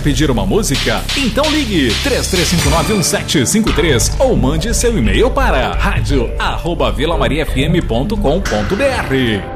pedir uma música? Então ligue 33591753 ou mande seu e-mail para radio@vilamariafm.com.br.